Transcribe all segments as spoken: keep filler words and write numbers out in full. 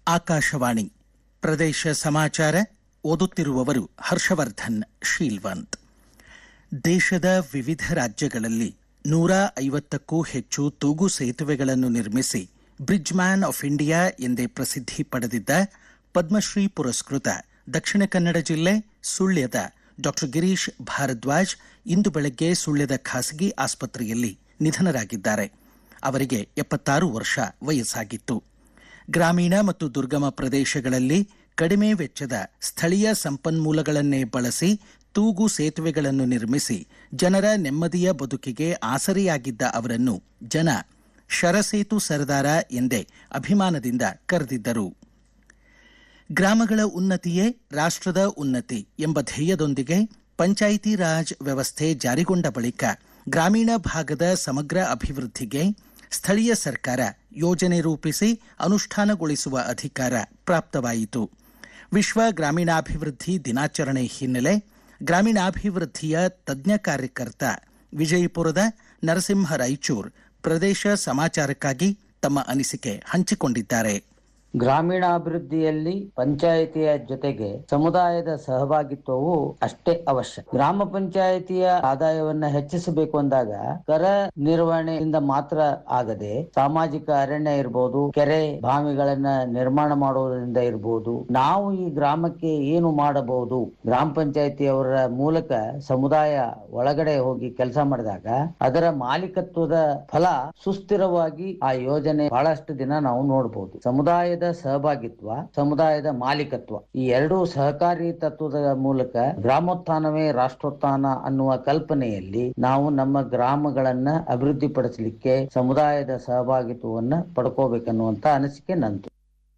ಆಕಾಶವಾಣಿ ಪ್ರದೇಶ ಸಮಾಚಾರ ಓದುತ್ತಿರುವವರು ಹರ್ಷವರ್ಧನ್ ಶೀಲ್ವಂತ್. ದೇಶದ ವಿವಿಧ ರಾಜ್ಯಗಳಲ್ಲಿ ನೂರ ಐವತ್ತಕ್ಕೂ ಹೆಚ್ಚು ತೂಗು ಸೇತುವೆಗಳನ್ನು ನಿರ್ಮಿಸಿ ಬ್ರಿಡ್ಜ್ ಮ್ಯಾನ್ ಆಫ್ ಇಂಡಿಯಾ ಎಂದೇ ಪ್ರಸಿದ್ಧಿ ಪಡೆದಿದ್ದ ಪದ್ಮಶ್ರೀ ಪುರಸ್ಕೃತ ದಕ್ಷಿಣ ಕನ್ನಡ ಜಿಲ್ಲೆ ಸುಳ್ಯದ ಡಾಕ್ಟರ್ ಗಿರೀಶ್ ಭಾರದ್ವಾಜ್ ಇಂದು ಬೆಳಗ್ಗೆ ಸುಳ್ಯದ ಖಾಸಗಿ ಆಸ್ಪತ್ರೆಯಲ್ಲಿ ನಿಧನರಾಗಿದ್ದಾರೆ. ಅವರಿಗೆ ಎಪ್ಪತ್ತಾರು ವರ್ಷ ವಯಸ್ಸಾಗಿತ್ತು. ಗ್ರಾಮೀಣ ಮತ್ತು ದುರ್ಗಮ ಪ್ರದೇಶಗಳಲ್ಲಿ ಕಡಿಮೆ ವೆಚ್ಚದ ಸ್ಥಳೀಯ ಸಂಪನ್ಮೂಲಗಳನ್ನೇ ಬಳಸಿ ತೂಗು ಸೇತುವೆಗಳನ್ನು ನಿರ್ಮಿಸಿ ಜನರ ನೆಮ್ಮದಿಯ ಬದುಕಿಗೆ ಆಸರೆಯಾಗಿದ್ದ ಅವರನ್ನು ಜನ ಶರಸೇತು ಸರದಾರ ಎಂದೇ ಅಭಿಮಾನದಿಂದ ಕರೆದಿದ್ದರು. ಗ್ರಾಮಗಳ ಉನ್ನತಿಯೇ ರಾಷ್ಟ್ರದ ಉನ್ನತಿ ಎಂಬ ಧ್ಯೇಯದೊಂದಿಗೆ ಪಂಚಾಯಿತಿ ರಾಜ್ ವ್ಯವಸ್ಥೆ ಜಾರಿಗೊಂಡ ಬಳಿಕ ಗ್ರಾಮೀಣ ಭಾಗದ ಸಮಗ್ರ ಅಭಿವೃದ್ಧಿಗೆ ಸ್ಥಳೀಯ ಸರ್ಕಾರ ಯೋಜನೆ ರೂಪಿಸಿ ಅನುಷ್ಠಾನಗೊಳಿಸುವ ಅಧಿಕಾರ ಪ್ರಾಪ್ತವಾಯಿತು. ವಿಶ್ವ ಗ್ರಾಮೀಣಾಭಿವೃದ್ಧಿ ದಿನಾಚರಣೆ ಹಿನ್ನೆಲೆ ಗ್ರಾಮೀಣಾಭಿವೃದ್ಧಿಯ ತಜ್ಞ ಕಾರ್ಯಕರ್ತ ವಿಜಯಪುರದ ನರಸಿಂಹ ರಾಯಚೂರ್ ಪ್ರದೇಶ ಸಮಾಚಾರಕ್ಕಾಗಿ ತಮ್ಮ ಅನಿಸಿಕೆ ಹಂಚಿಕೊಂಡಿದ್ದಾರೆ. ಗ್ರಾಮೀಣಾಭಿವೃದ್ಧಿಯಲ್ಲಿ ಪಂಚಾಯಿತಿಯ ಜೊತೆಗೆ ಸಮುದಾಯದ ಸಹಭಾಗಿತ್ವವು ಅಷ್ಟೇ ಅವಶ್ಯ. ಗ್ರಾಮ ಪಂಚಾಯಿತಿಯ ಆದಾಯವನ್ನ ಹೆಚ್ಚಿಸಬೇಕು ಅಂದಾಗ ಕರ ನಿರ್ವಹಣೆಯಿಂದ ಮಾತ್ರ ಆಗದೆ ಸಾಮಾಜಿಕ ಅರಣ್ಯ ಇರಬಹುದು, ಕೆರೆ ಬಾವಿಗಳನ್ನ ನಿರ್ಮಾಣ ಮಾಡುವುದರಿಂದ ಇರಬಹುದು, ನಾವು ಈ ಗ್ರಾಮಕ್ಕೆ ಏನು ಮಾಡಬಹುದು, ಗ್ರಾಮ ಪಂಚಾಯಿತಿಯವರ ಮೂಲಕ ಸಮುದಾಯ ಒಳಗಡೆ ಹೋಗಿ ಕೆಲಸ ಮಾಡಿದಾಗ ಅದರ ಮಾಲೀಕತ್ವದ ಫಲ ಸುಸ್ಥಿರವಾಗಿ ಆ ಯೋಜನೆ ಬಹಳಷ್ಟು ದಿನ ನಾವು ನೋಡಬಹುದು. ಸಮುದಾಯದ ಸಹಭಾಗಿತ್ವ, ಸಮುದಾಯದ ಮಾಲೀಕತ್ವ ಈ ಎರಡೂ ಸಹಕಾರಿ ತತ್ವದ ಮೂಲಕ ಗ್ರಾಮೋತ್ಥಾನವೇ ರಾಷ್ಟ್ರೋತ್ಥಾನ ಅನ್ನುವ ಕಲ್ಪನೆಯಲ್ಲಿ ನಾವು ನಮ್ಮ ಗ್ರಾಮಗಳನ್ನ ಅಭಿವೃದ್ಧಿಪಡಿಸಲಿಕ್ಕೆ ಸಮುದಾಯದ ಸಹಭಾಗಿತ್ವವನ್ನ ಪಡ್ಕೋಬೇಕನ್ನುವಂತ ಅನಿಸಿಕೆ ನಂತು.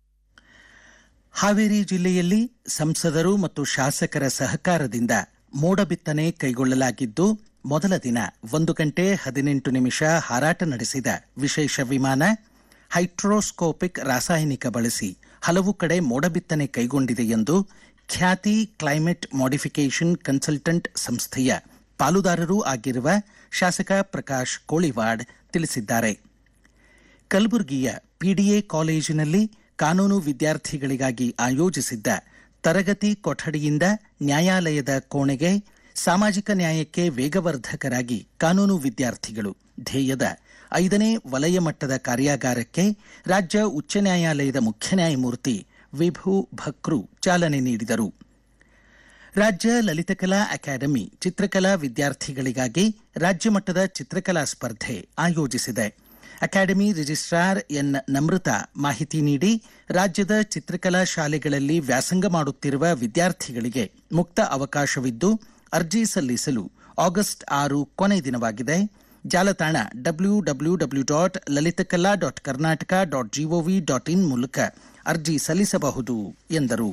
ಹಾವೇರಿ ಜಿಲ್ಲೆಯಲ್ಲಿ ಸಂಸದರು ಮತ್ತು ಶಾಸಕರ ಸಹಕಾರದಿಂದ ಮೋಡ ಬಿತ್ತನೆ ಕೈಗೊಳ್ಳಲಾಗಿದ್ದು, ಮೊದಲ ದಿನ ಒಂದು ಗಂಟೆ ಹದಿನೆಂಟು ನಿಮಿಷ ಹಾರಾಟ ನಡೆಸಿದ ವಿಶೇಷ ವಿಮಾನ ಹೈಡ್ರೋಸ್ಕೋಪಿಕ್ ರಾಸಾಯನಿಕ ಬಳಸಿ ಹಲವು ಕಡೆ ಮೋಡ ಬಿತ್ತನೆ ಕೈಗೊಂಡಿದೆ ಎಂದು ಖ್ಯಾತಿ ಕ್ಲೈಮೇಟ್ ಮಾಡಿಫಿಕೇಷನ್ ಕನ್ಸಲ್ಟೆಂಟ್ ಸಂಸ್ಥೆಯ ಪಾಲುದಾರರೂ ಆಗಿರುವ ಶಾಸಕ ಪ್ರಕಾಶ್ ಕೋಳಿವಾಡ್ ತಿಳಿಸಿದ್ದಾರೆ. ಕಲಬುರಗಿಯ ಪಿಡಿಎ ಕಾಲೇಜಿನಲ್ಲಿ ಕಾನೂನು ವಿದ್ಯಾರ್ಥಿಗಳಿಗಾಗಿ ಆಯೋಜಿಸಿದ್ದ ತರಗತಿ ಕೊಠಡಿಯಿಂದ ನ್ಯಾಯಾಲಯದ ಕೋಣೆಗೆ ಸಾಮಾಜಿಕ ನ್ಯಾಯಕ್ಕೆ ವೇಗವರ್ಧಕರಾಗಿ ಕಾನೂನು ವಿದ್ಯಾರ್ಥಿಗಳು ಧ್ಯೇಯದ ಐದನೇ ವಲಯ ಮಟ್ಟದ ಕಾರ್ಯಾಗಾರಕ್ಕೆ ರಾಜ್ಯ ಉಚ್ಚ ನ್ಯಾಯಾಲಯದ ಮುಖ್ಯ ನ್ಯಾಯಮೂರ್ತಿ ವಿಭು ಭಕ್ರು ಚಾಲನೆ ನೀಡಿದರು. ರಾಜ್ಯ ಲಲಿತಕಲಾ ಅಕಾಡೆಮಿ ಚಿತ್ರಕಲಾ ವಿದ್ಯಾರ್ಥಿಗಳಿಗಾಗಿ ರಾಜ್ಯ ಮಟ್ಟದ ಚಿತ್ರಕಲಾ ಸ್ಪರ್ಧೆ ಆಯೋಜಿಸಿದೆ. ಅಕಾಡೆಮಿ ರಿಜಿಸ್ಟ್ರಾರ್ ಎನ್ ನಮೃತ ಮಾಹಿತಿ ನೀಡಿ, ರಾಜ್ಯದ ಚಿತ್ರಕಲಾ ಶಾಲೆಗಳಲ್ಲಿ ವ್ಯಾಸಂಗ ಮಾಡುತ್ತಿರುವ ವಿದ್ಯಾರ್ಥಿಗಳಿಗೆ ಮುಕ್ತ ಅವಕಾಶವಿದ್ದು ಅರ್ಜಿ ಸಲ್ಲಿಸಲು ಆಗಸ್ಟ್ ಆರು ಕೊನೆ ದಿನವಾಗಿದೆ. ಜಾಲತಾಣ W W W dot Lalithakala dot Karnataka dot gov dot in ಮೂಲಕ ಅರ್ಜಿ ಸಲ್ಲಿಸಬಹುದು ಎಂದರು.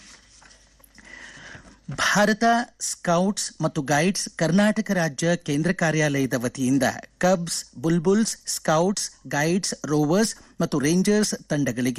ಭಾರತ ಸ್ಕೌಟ್ಸ್ ಮತ್ತು ಗೈಡ್ಸ್ ಕರ್ನಾಟಕ ರಾಜ್ಯ ಕೇಂದ್ರ ಕಾರ್ಯಾಲಯದ ವತಿಯಿಂದ cubs, bulbuls, scouts, guides, rovers ಮತ್ತು ರೇಂಜರ್ಸ್ ತಂಡಗಳಿಗೆ